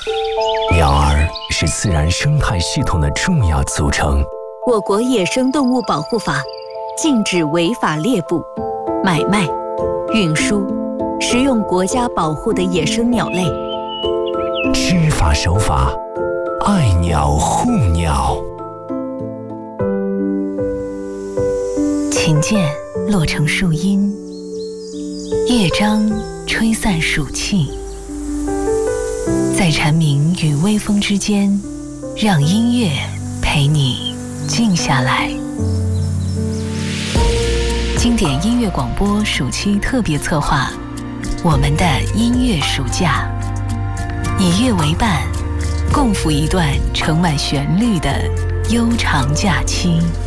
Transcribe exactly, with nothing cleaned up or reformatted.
鸟儿是自然生态系统的重要组成。 我国野生动物保护法禁止违法猎捕、买卖、运输、食用国家保护的野生鸟类。 知法守法，爱鸟护鸟。 琴键落成树荫，乐章吹散暑气，在蝉鸣与微风之间，让音乐陪你静下来。经典音乐广播暑期特别策划，我们的音乐暑假，以乐为伴，共赴一段盛满旋律的悠长假期。